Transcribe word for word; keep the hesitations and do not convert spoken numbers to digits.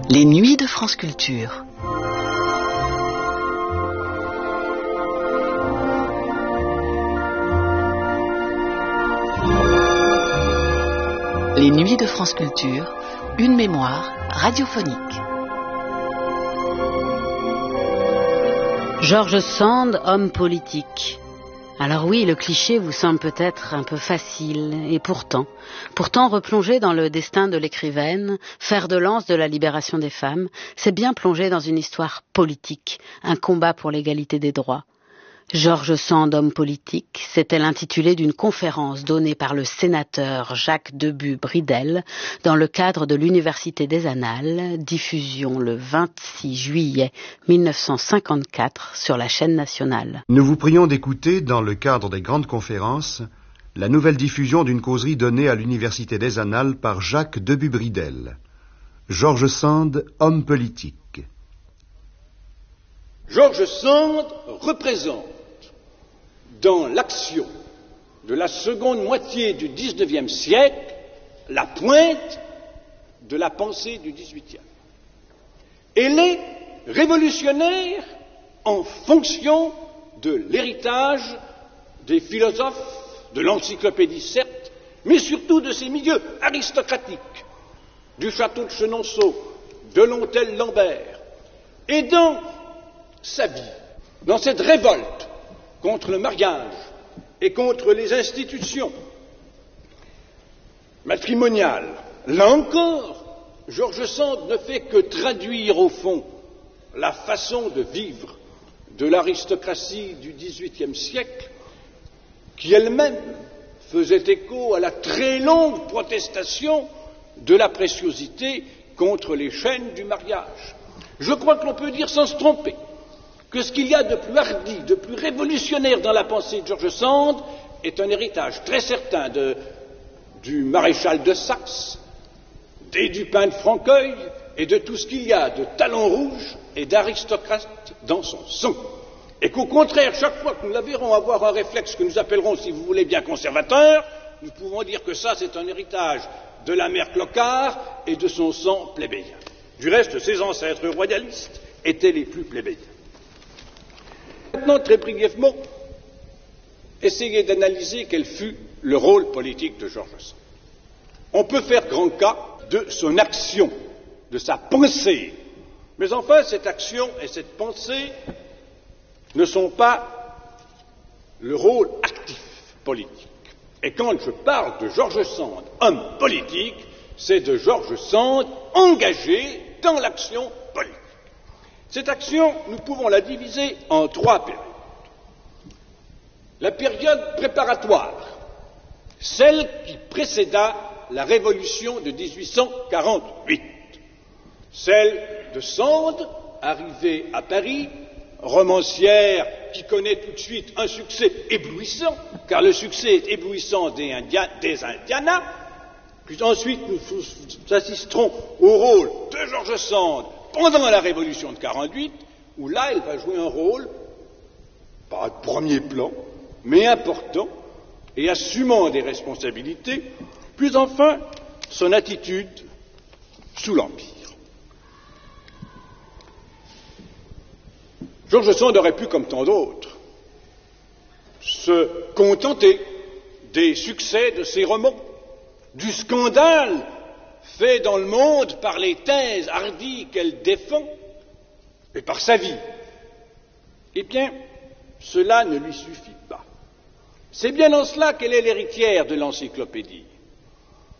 Les nuits de France Culture. Les nuits de France Culture, une mémoire radiophonique. George Sand, homme politique. Alors oui, le cliché vous semble peut-être un peu facile, et pourtant, pourtant replonger dans le destin de l'écrivaine, fer de lance de la libération des femmes, c'est bien plonger dans une histoire politique, un combat pour l'égalité des droits. George Sand, homme politique, c'était l'intitulé d'une conférence donnée par le sénateur Jacques Debus-Bridel dans le cadre de l'Université des Annales, diffusion le vingt-six juillet mille neuf cent cinquante-quatre sur la chaîne nationale. Nous vous prions d'écouter, dans le cadre des grandes conférences, la nouvelle diffusion d'une causerie donnée à l'Université des Annales par Jacques Debus-Bridel. George Sand, homme politique. George Sand représente, dans l'action de la seconde moitié du dix-neuvième siècle, la pointe de la pensée du dix-huitième. Elle est révolutionnaire en fonction de l'héritage des philosophes, de l'encyclopédie certes, mais surtout de ces milieux aristocratiques, du château de Chenonceau, de l'hôtel-Lambert. Et dans sa vie, dans cette révolte contre le mariage et contre les institutions matrimoniales, là encore, George Sand ne fait que traduire au fond la façon de vivre de l'aristocratie du dix-huitième siècle, qui elle-même faisait écho à la très longue protestation de la préciosité contre les chaînes du mariage. Je crois que l'on peut dire sans se tromper que ce qu'il y a de plus hardi, de plus révolutionnaire dans la pensée de George Sand est un héritage très certain de, du maréchal de Saxe, des Dupin de Franqueuil et de tout ce qu'il y a de talons rouges et d'aristocrates dans son sang. Et qu'au contraire, chaque fois que nous la verrons avoir un réflexe que nous appellerons, si vous voulez bien, conservateur, nous pouvons dire que ça, c'est un héritage de la mère Clocard et de son sang plébéien. Du reste, ses ancêtres royalistes étaient les plus plébéiens. Maintenant, très brièvement, essayez d'analyser quel fut le rôle politique de George Sand. On peut faire grand cas de son action, de sa pensée, mais enfin, cette action et cette pensée ne sont pas le rôle actif politique. Et quand je parle de George Sand, homme politique, c'est de George Sand engagé dans l'action politique. Cette action, nous pouvons la diviser en trois périodes. La période préparatoire, celle qui précéda la révolution de dix-huit cent quarante-huit, celle de Sand, arrivée à Paris, romancière qui connaît tout de suite un succès éblouissant, car le succès est éblouissant des, India, des Indianas, puis ensuite nous assisterons au rôle de George Sand pendant la révolution de quarante-huit, où là, elle va jouer un rôle, pas de premier plan, mais important, et assumant des responsabilités, puis enfin, son attitude sous l'Empire. George Sand aurait pu, comme tant d'autres, se contenter des succès de ses romans, du scandale fait dans le monde par les thèses hardies qu'elle défend et par sa vie. Eh bien, cela ne lui suffit pas. C'est bien en cela qu'elle est l'héritière de l'encyclopédie.